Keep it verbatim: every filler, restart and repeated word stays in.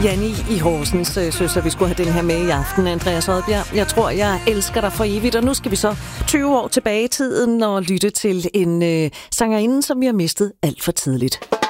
Janni i Horsens øh, synes, at vi skulle have den her med i aften, Andreas Odbjerg. Jeg tror, jeg elsker dig for evigt, og nu skal vi så tyve år tilbage i tiden og lytte til en øh, sangerinde, som vi har mistet alt for tidligt.